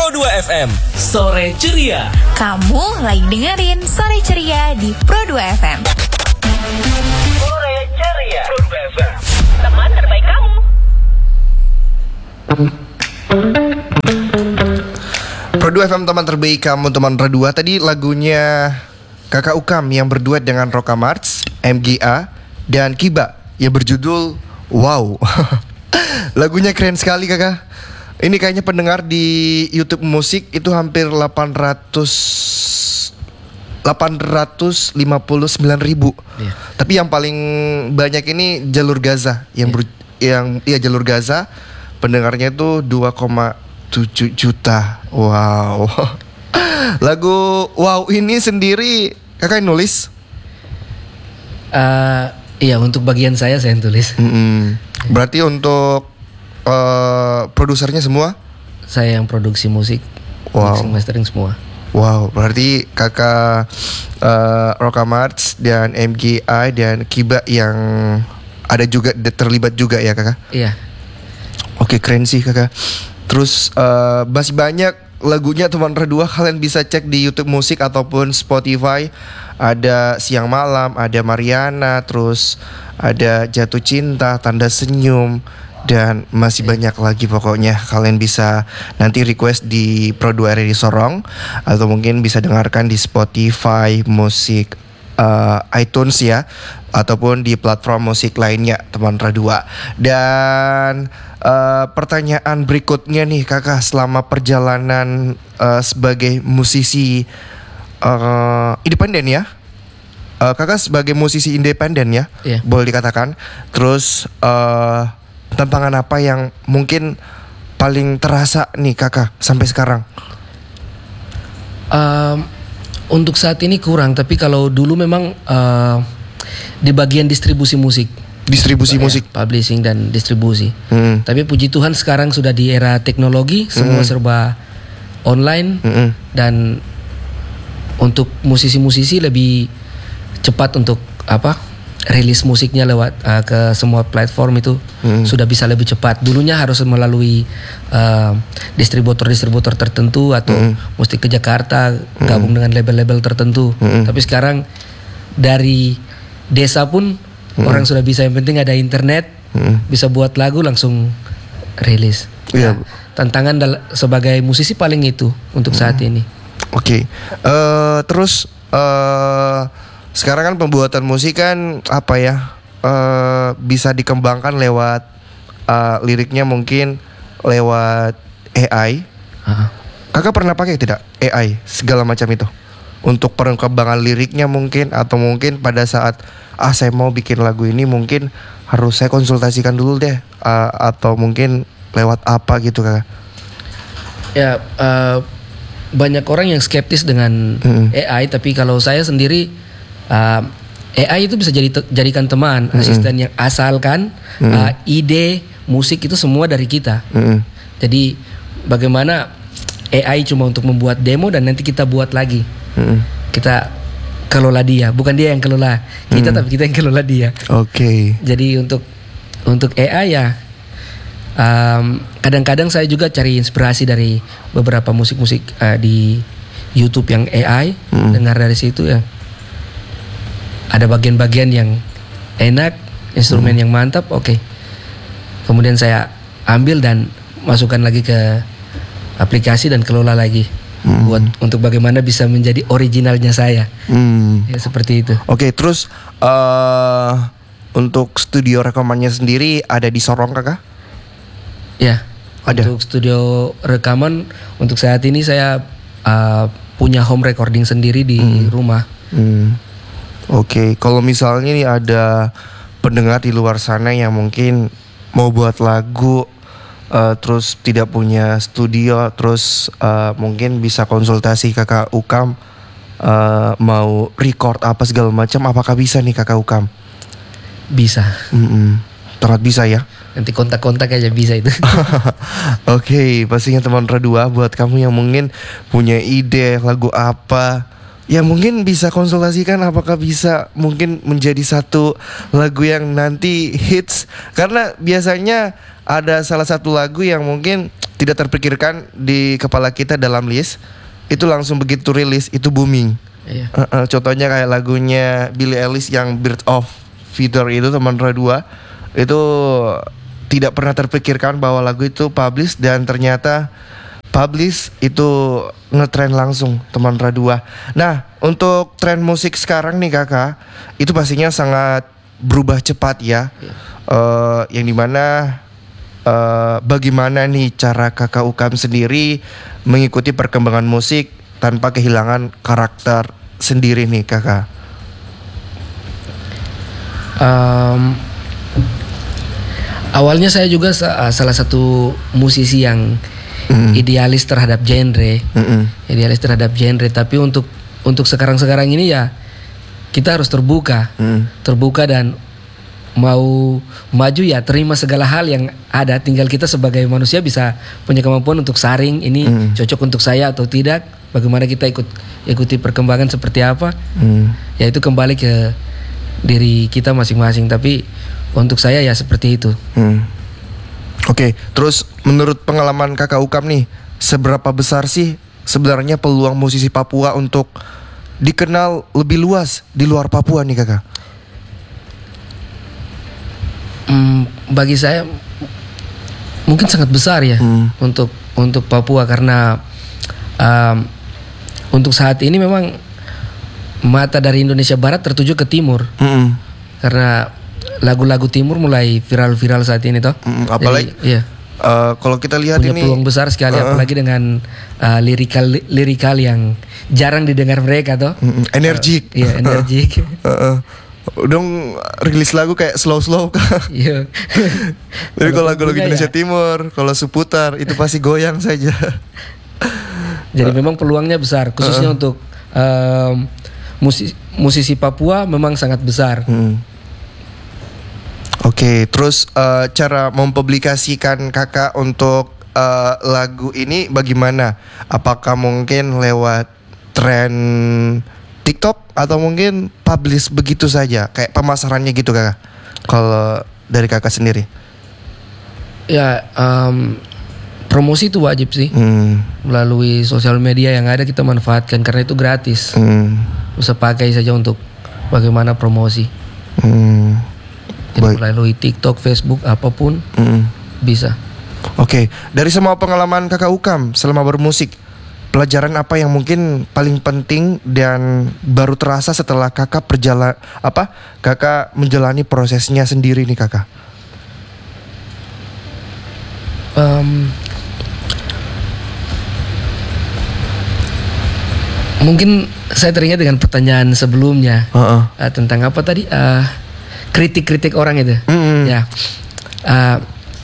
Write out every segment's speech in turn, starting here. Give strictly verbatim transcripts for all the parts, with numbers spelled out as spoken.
Pro dua F M. Sore ceria. Kamu lagi dengerin Sore Ceria di Pro dua F M. Sore ceria. Pro dua F M. Teman terbaik kamu. Pro dua F M, teman terbaik kamu, teman Pro dua. Tadi lagunya Kakak Ukam yang berduet dengan Roka Marts, M G A, dan Kiba yang berjudul Wow. Lagunya keren sekali kakak. Ini kayaknya pendengar di YouTube musik itu hampir delapan ratus lima puluh sembilan ribu. Iya. Tapi yang paling banyak ini jalur Gaza yang Iya. ber, yang iya jalur Gaza, pendengarnya itu dua koma tujuh juta. Wow. Lagu Wow ini sendiri kakak yang nulis? Uh, iya, untuk bagian saya saya yang tulis. Mm-mm. Berarti untuk uh, produsernya semua? Saya yang produksi musik, Wow. mixing, mastering semua. Wow, berarti kakak uh, Roka Marts dan M G I dan Kiba yang ada juga terlibat juga ya kakak? Iya. Oke, keren sih kakak. Terus uh, masih banyak lagunya teman Redua, kalian bisa cek di YouTube musik ataupun Spotify. Ada Siang Malam, ada Mariana, terus ada Jatuh Cinta, Tanda Senyum, dan masih banyak lagi pokoknya. Kalian bisa nanti request di Pro dua R D Sorong, atau mungkin bisa dengarkan di Spotify musik, uh, iTunes ya, ataupun di platform musik lainnya teman Redua. Dan uh, pertanyaan berikutnya nih kakak, selama perjalanan uh, sebagai musisi Uh, independen ya, uh, kakak sebagai musisi independen ya, Iya. boleh dikatakan. Terus uh, tantangan apa yang mungkin paling terasa nih kakak sampai sekarang? Um, untuk saat ini kurang, tapi kalau dulu memang uh, di bagian distribusi musik, Distribusi Ya, musik. publishing dan distribusi. Hmm. Tapi puji Tuhan sekarang sudah di era teknologi, semua Mm. serba online, Mm-mm. dan untuk musisi-musisi lebih cepat untuk apa rilis musiknya lewat uh, ke semua platform itu Mm. sudah bisa lebih cepat. Dulunya harus melalui uh, distributor-distributor tertentu atau Mm. mesti ke Jakarta gabung dengan label-label tertentu. Mm. Tapi sekarang dari desa pun orang sudah bisa, yang penting ada internet, Mm. bisa buat lagu langsung rilis. Iya. Nah, tantangan dal- sebagai musisi paling itu untuk saat ini. Oke, eh terus eh sekarang kan pembuatan musik kan apa ya, eh bisa dikembangkan lewat eh, liriknya mungkin lewat A I. Ah. Kakak pernah pakai tidak A I segala macam itu untuk perkembangan liriknya mungkin, atau mungkin pada saat ah saya mau bikin lagu ini mungkin harus saya konsultasikan dulu deh, eh, atau mungkin lewat apa gitu kakak? Ya, uh, banyak orang yang skeptis dengan Mm. A I, tapi kalau saya sendiri uh, A I itu bisa jadi jadikan teman, asisten yang asalkan uh, ide musik itu semua dari kita. Mm-mm. Jadi bagaimana A I cuma untuk membuat demo dan nanti kita buat lagi. Mm-mm. Kita kelola dia, bukan dia yang kelola kita, tapi kita yang kelola dia. Oke. Jadi untuk untuk A I ya, um, kadang-kadang saya juga cari inspirasi dari beberapa musik-musik uh, di YouTube yang A I, Hmm. dengar dari situ ya. Ada bagian-bagian yang enak, instrumen yang mantap, oke. Kemudian saya ambil dan masukkan lagi ke aplikasi dan kelola lagi. Hmm. Buat untuk bagaimana bisa menjadi originalnya saya. Hmm. Ya seperti itu. Oke, terus eh untuk studio rekamannya sendiri ada di Sorong kakak? Ya, Ada. untuk studio rekaman untuk saat ini saya uh, punya home recording sendiri di rumah. Hmm. Oke, kalau misalnya nih ada pendengar di luar sana yang mungkin mau buat lagu, uh, terus tidak punya studio, terus uh, mungkin bisa konsultasi kakak Ukam, uh, mau record apa segala macam, apakah bisa nih kakak Ukam? Bisa. Mm-mm. Sangat bisa ya. Nanti kontak-kontak aja bisa itu. Oke, pastinya teman Redua, buat kamu yang mungkin punya ide lagu apa, ya mungkin bisa konsultasikan apakah bisa mungkin menjadi satu lagu yang nanti hits. Karena biasanya ada salah satu lagu yang mungkin tidak terpikirkan di kepala kita dalam list, itu langsung begitu rilis itu booming. Iya. Uh, uh, contohnya kayak lagunya Billie Eilish yang Birds of Feather itu teman dua itu tidak pernah terpikirkan bahwa lagu itu publish dan ternyata publish itu ngetrend langsung teman dua. Nah, untuk tren musik sekarang nih kakak, itu pastinya sangat berubah cepat ya. Iya. Uh, yang dimana uh, bagaimana nih cara kakak Ukam sendiri mengikuti perkembangan musik tanpa kehilangan karakter sendiri nih kakak? Um, awalnya saya juga sa- salah satu musisi yang Mm. idealis terhadap genre, Mm-mm. idealis terhadap genre. Tapi untuk untuk sekarang-sekarang ini ya kita harus terbuka, Mm. terbuka dan mau maju ya terima segala hal yang ada. Tinggal kita sebagai manusia bisa punya kemampuan untuk saring ini Mm. cocok untuk saya atau tidak. Bagaimana kita ikut ikuti perkembangan seperti apa? Mm. Ya itu kembali ke diri kita masing-masing. Tapi untuk saya ya seperti itu. Hmm. Oke, terus menurut pengalaman kakak Ukam nih, seberapa besar sih sebenarnya peluang musisi Papua untuk dikenal lebih luas di luar Papua nih kakak? Hmm, bagi saya mungkin sangat besar ya Hmm. untuk untuk Papua karena um, untuk saat ini memang mata dari Indonesia Barat tertuju ke timur Mm-mm. karena lagu-lagu timur mulai viral-viral saat ini toh. Mm, apalagi Jadi, iya, Eh, kalau kita lihat punya ini peluang besar sekali Uh-uh. apalagi dengan uh, lirikal lirikal yang jarang didengar mereka toh. Mm-mm. Energik. Uh, iya, energik. Heeh. Dong rilis lagu kayak slow-slow kak. Iya. Tapi kalau lagu-lagu Lagunya Indonesia ya. Timur, kalau seputar itu pasti goyang saja. Jadi memang peluangnya besar khususnya untuk um, musisi, musisi Papua memang sangat besar. Hmm. Oke, terus eh, cara mempublikasikan kakak untuk eh, lagu ini bagaimana? Apakah mungkin lewat tren TikTok atau mungkin publish begitu saja, kayak pemasarannya gitu kakak? Kalau dari kakak sendiri? Ya um, promosi itu wajib sih Hmm. melalui sosial media yang ada kita manfaatkan karena itu gratis. Hmm. Bisa pakai saja untuk bagaimana promosi. Hmm. Jadi Baik. melalui TikTok, Facebook, apapun Hmm. bisa. Oke, dari semua pengalaman kakak Ukam selama bermusik, pelajaran apa yang mungkin paling penting dan baru terasa setelah kakak perjala apa kakak menjalani prosesnya sendiri nih kakak? Um, mungkin saya teringat dengan pertanyaan sebelumnya Heeh. uh, tentang apa tadi uh, kritik-kritik orang itu. Mm-mm. Ya, uh,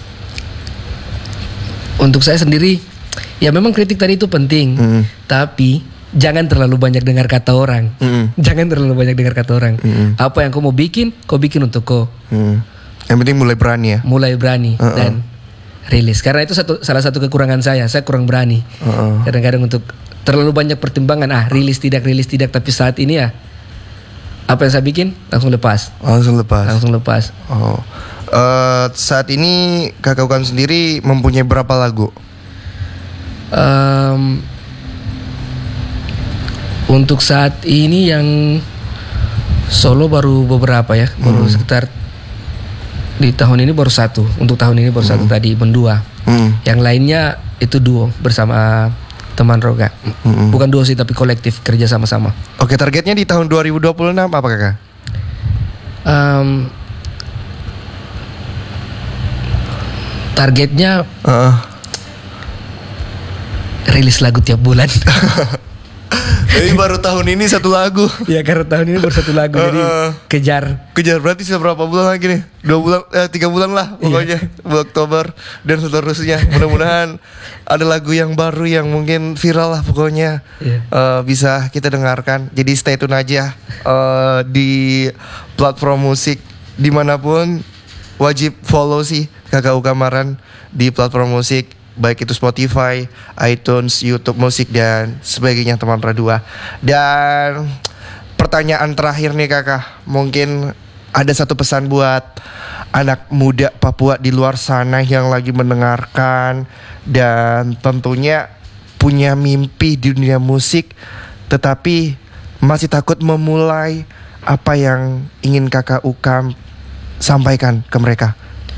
untuk saya sendiri, ya memang kritik tadi itu penting, Mm. tapi jangan terlalu banyak dengar kata orang. Mm. Jangan terlalu banyak dengar kata orang. Mm. Apa yang kau mau bikin, kau bikin untuk kau. Hmm. Yang penting mulai berani ya. Mulai berani Uh-uh. dan rilis. Karena itu satu salah satu kekurangan saya. Saya kurang berani. Uh-uh. Kadang-kadang untuk terlalu banyak pertimbangan. Ah, rilis tidak, rilis tidak. Tapi saat ini ya, apa yang saya bikin langsung lepas. Langsung lepas. Langsung lepas. Oh. Eh, saat ini kakak Ukam sendiri mempunyai berapa lagu? Em, untuk saat ini yang solo baru beberapa ya, baru sekitar di tahun ini baru satu. Untuk tahun ini baru satu tadi Mendua. Hmm. Yang lainnya itu duo bersama teman Roga. Mm-mm. Bukan duo sih tapi kolektif kerja sama-sama. Oke, targetnya di tahun dua ribu dua puluh enam apa kakak? Em, targetnya Heeh. rilis lagu tiap bulan. Jadi baru tahun ini satu lagu. Ya karena tahun ini baru satu lagu jadi Heeh. kejar. Kejar berarti seberapa bulan lagi nih? Dua bulan, eh, tiga bulan lah pokoknya. Bulan Oktober dan seterusnya. Mudah-mudahan ada lagu yang baru yang mungkin viral lah pokoknya. Iya. Eh, bisa kita dengarkan. Jadi stay tune aja eh, di platform musik dimanapun. Wajib follow sih kakak Ukamaran di platform musik. Baik itu Spotify, iTunes, YouTube Musik dan sebagainya teman Radua. Dan pertanyaan terakhir nih kakak, mungkin ada satu pesan buat anak muda Papua di luar sana yang lagi mendengarkan dan tentunya punya mimpi di dunia musik tetapi masih takut memulai, apa yang ingin Kakak Ukam sampaikan ke mereka?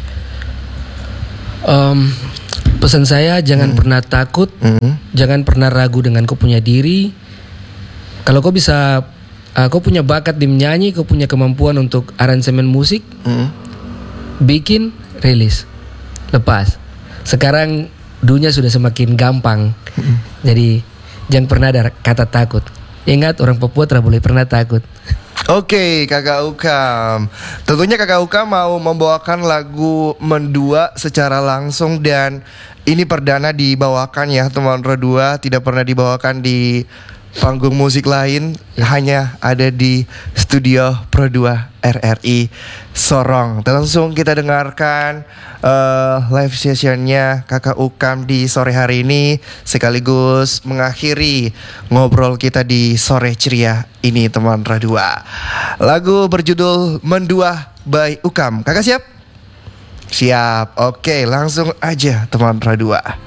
Um, pesan saya jangan Hmm. pernah takut, Hmm. jangan pernah ragu dengan kau punya diri. Kalau kau bisa, uh, kau punya bakat di menyanyi, kau punya kemampuan untuk aransemen musik, Hmm. bikin, rilis, lepas. Sekarang dunia sudah semakin gampang, jadi jangan pernah ada kata takut. Ingat, orang Papua tidak boleh pernah takut. Oke, Kakak Ukam. Tentunya Kakak Ukam mau membawakan lagu Mendua secara langsung dan ini perdana dibawakan ya teman Redua, tidak pernah dibawakan di panggung musik lain, hanya ada di studio Pro dua R R I Sorong. Dan langsung kita dengarkan uh, live sessionnya Kakak Ukam di sore hari ini sekaligus mengakhiri ngobrol kita di sore ceria ini teman Redua. Lagu berjudul Mendua by Ukam. Kakak siap? Siap. Oke, langsung aja teman Redua.